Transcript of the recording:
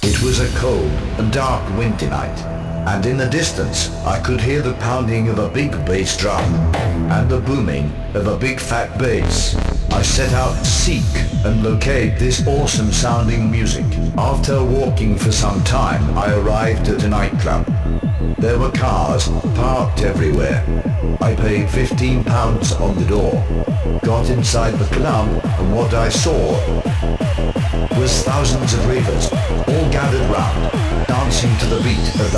It was a cold and dark winter night, and in the distance I could hear the pounding of a big bass drum and the booming of a big fat bass. I set out to seek and locate this awesome sounding music. After walking for some time, I arrived at a nightclub. There were cars parked everywhere. I paid £15 on the door, got inside the club, and what I saw was thousands of ravers all gathered round, dancing to the beat of